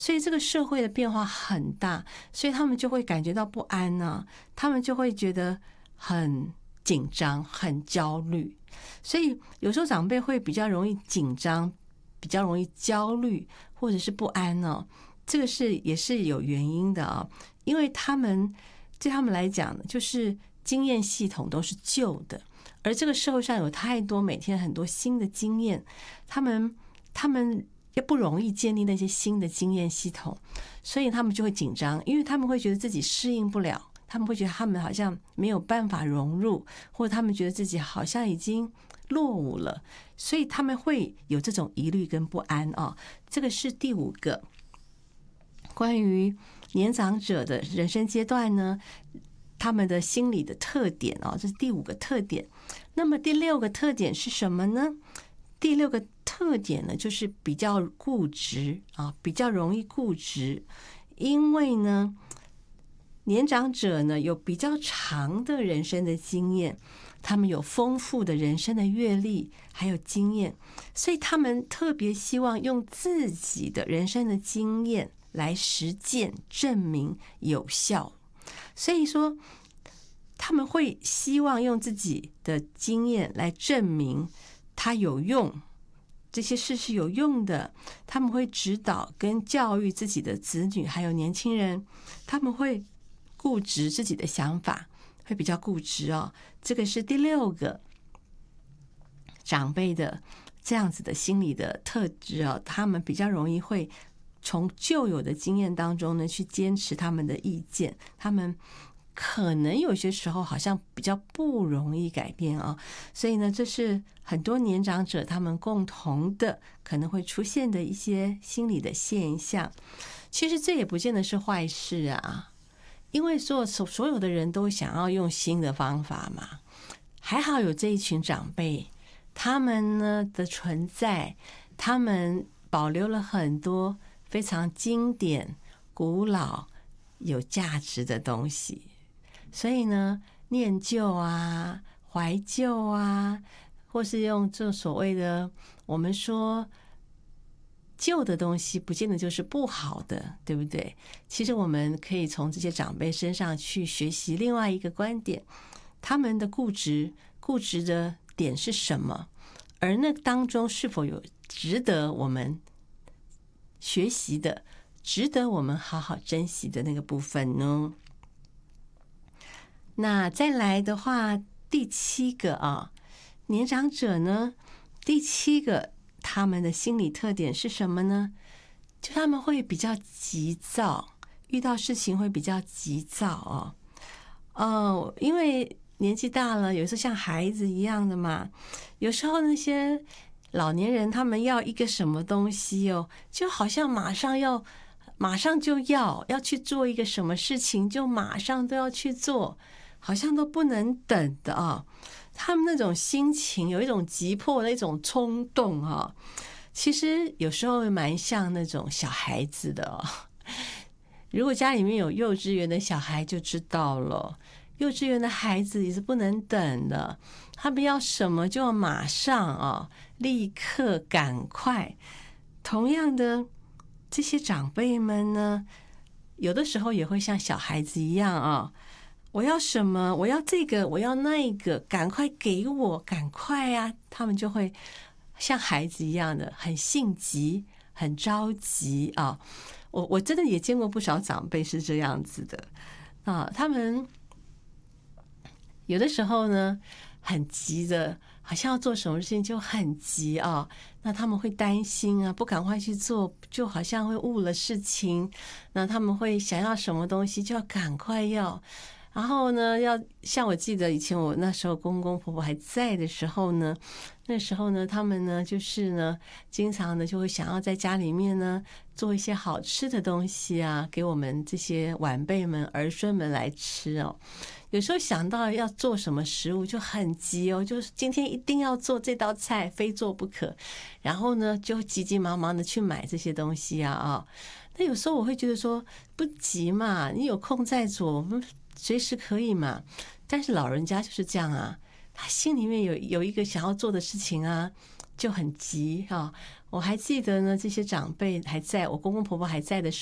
所以这个社会的变化很大，所以他们就会感觉到不安啊，他们就会觉得很紧张、很焦虑。所以有时候长辈会比较容易紧张，比较容易焦虑，或者是不安哦。这个也是有原因的啊，因为对他们来讲，就是经验系统都是旧的，而这个社会上有太多每天很多新的经验，他们也不容易建立那些新的经验系统，所以他们就会紧张，因为他们会觉得自己适应不了，他们会觉得他们好像没有办法融入，或者他们觉得自己好像已经落伍了，所以他们会有这种疑虑跟不安啊。这个是第5个关于年长者的人生阶段呢，他们的心理的特点啊，这是第5个特点。那么第6个特点是什么呢？第6个特点呢，就是比较固执啊，比较容易固执，因为呢，年长者呢有比较长的人生的经验，他们有丰富的人生的阅历还有经验，所以他们特别希望用自己的人生的经验来实践证明有效，所以说他们会希望用自己的经验来证明它有用，这些事是有用的。他们会指导跟教育自己的子女还有年轻人，他们会固执自己的想法，会比较固执哦。这个是第6个长辈的这样子的心理的特质哦，他们比较容易会从旧有的经验当中呢去坚持他们的意见，他们可能有些时候好像比较不容易改变啊，所以呢，这是很多年长者他们共同的可能会出现的一些心理的现象。其实这也不见得是坏事啊，因为所有的人都想要用新的方法嘛。还好有这一群长辈，他们呢的存在，他们保留了很多非常经典、古老、有价值的东西。所以呢，念旧啊、怀旧啊，或是用这所谓的我们说旧的东西，不见得就是不好的，对不对？其实我们可以从这些长辈身上去学习另外一个观点，他们的固执的点是什么？而那当中是否有值得我们学习的、值得我们好好珍惜的那个部分呢？那再来的话，第7个啊，年长者呢，第7个他们的心理特点是什么呢？就他们会比较急躁，遇到事情会比较急躁因为年纪大了，有时候像孩子一样的嘛，有时候那些老年人他们要一个什么东西就好像马上就要去做一个什么事情，就马上都要去做，好像都不能等的啊。他们那种心情有一种急迫的一种冲动啊，其实有时候蛮像那种小孩子的哦。如果家里面有幼稚园的小孩就知道了，幼稚园的孩子也是不能等的，他们要什么就要马上立刻赶快。同样的，这些长辈们呢，有的时候也会像小孩子一样我要什么，我要这个，我要那个，赶快给我，赶快啊！他们就会像孩子一样的很性急，很着急啊。我真的也见过不少长辈是这样子的他们有的时候呢很急的，好像要做什么事情就很急那他们会担心不赶快去做，就好像会误了事情。那他们会想要什么东西就要赶快要，然后呢，像我记得以前我那时候公公婆婆还在的时候呢，那时候呢，他们呢就是呢，经常呢就会想要在家里面呢做一些好吃的东西给我们这些晚辈们、儿孙们来吃有时候想到要做什么食物就很急就是今天一定要做这道菜，非做不可。然后呢，就急急忙忙的去买这些东西那有时候我会觉得说，不急嘛，你有空再做，我们随时可以嘛。但是老人家就是这样他心里面有一个想要做的事情就很急啊。我还记得呢，这些长辈还在，我公公婆婆还在的时